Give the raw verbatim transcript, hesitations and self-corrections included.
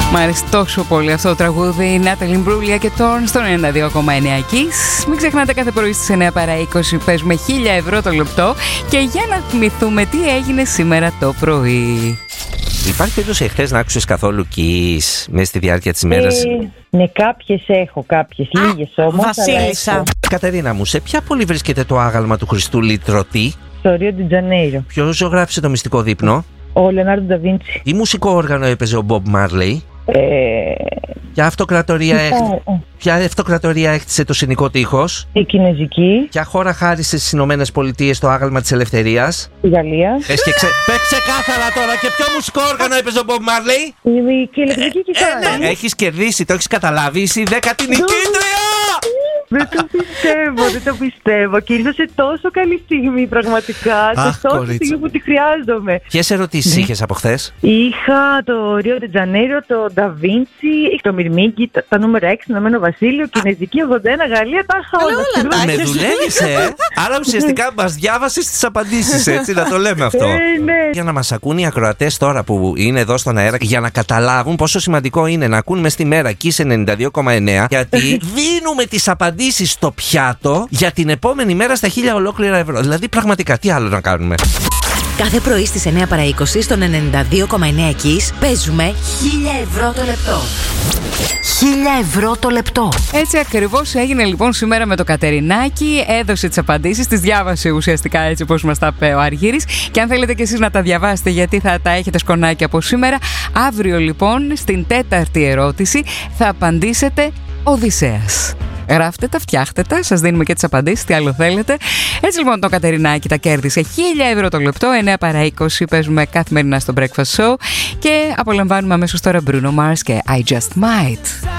Μ' αρέσει τόσο πολύ αυτό το τραγούδι. Natalie Imbruglia και Torn στον ενενήντα δύο κόμμα εννέα Kiss. Μην ξεχνάτε, κάθε πρωί στις εννέα παρά είκοσι παίζουμε χίλια ευρώ το λεπτό. Και για να θυμηθούμε τι έγινε σήμερα το πρωί. Υπάρχει περίπτωση εχθές να άκουσες καθόλου Kiss μέσα στη διάρκεια της ημέρας? Ε, ναι, κάποιες έχω, κάποιες, λίγες όμως. Βασίλισσα. Κατερίνα μου, σε ποια πόλη βρίσκεται το άγαλμα του Χριστού Λυτρωτή? Στο Ρίο ντι Τζανέιρο. Ποιος ζωγράφισε το μυστικό δείπνο? Ο Λεωνάρντο Νταβίντσι. Τι μουσικό όργανο έπαιζε ο Μπομπ Μάρλεϊ? Ε, Ποια αυτοκρατορία, έχ... ε, Ποια αυτοκρατορία έκτισε το Συνικό Τείχος? η Κινέζικη. Ποια χώρα χάρισε στις Ηνωμένες Πολιτείες το άγαλμα της ελευθερίας? Η Γαλλία. Πες και ξε... Πες ξεκάθαρα τώρα, και ποιο μουσικό όργανο έπαιζε ο Μπομπ Μάρλεϊ? Η και ηλεκτρική κιθάρα. Ναι, έχεις κερδίσει, το έχεις καταλάβει, είσαι η δέκατη νικήτρια! Δεν το πιστεύω, δεν το πιστεύω. Και ήρθα σε τόσο καλή στιγμή, πραγματικά. Αχ, Σε τόσο κορίτσι. στιγμή που τη χρειάζομαι. Ποιες ερωτήσεις είχες από χθες? Είχα το Ρίο ντι Τζανέιρο, το Νταβίντσι, το Μυρμήγκι, τα, τα νούμερα έξι, Ηνωμένο Βασίλειο, Κινέζικη ογδόντα ένα, Γαλλία, τα είχα όλα. όλα τα Με δουλεύεις, ε! Άρα ουσιαστικά μας διάβασες τις απαντήσεις, έτσι, να το λέμε αυτό. Ε, ναι. Για να μας ακούν οι ακροατές τώρα που είναι εδώ στον αέρα, για να καταλάβουν πόσο σημαντικό είναι να ακούν μες στη μέρα Kiss ενενήντα δύο κόμμα εννέα, γιατί δίνουμε τις απαντήσεις στο πιάτο για την επόμενη μέρα στα χίλια ολόκληρα ευρώ. Δηλαδή, πραγματικά, τι άλλο να κάνουμε? Κάθε πρωί στις εννέα παρά είκοσι στον ενενήντα δύο κόμμα εννέα Kiss παίζουμε χίλια ευρώ το λεπτό. χίλια ευρώ το λεπτό. Έτσι ακριβώς έγινε λοιπόν σήμερα με το Κατερινάκι. Έδωσε τις απαντήσεις, τις διάβασε ουσιαστικά έτσι όπως μας τα είπε ο Αργύρης. Και αν θέλετε και εσείς να τα διαβάσετε, γιατί θα τα έχετε σκονάκι από σήμερα, αύριο λοιπόν στην τέταρτη ερώτηση θα απαντήσετε Οδυσσέας. Γράφτε τα, φτιάχτε τα, σας δίνουμε και τις απαντήσεις, τι άλλο θέλετε. Έτσι λοιπόν το Κατερινάκι τα κέρδισε χίλια ευρώ το λεπτό, εννέα παρά είκοσι παίζουμε καθημερινά στο Breakfast Show και απολαμβάνουμε αμέσως τώρα Bruno Mars και I Just Might.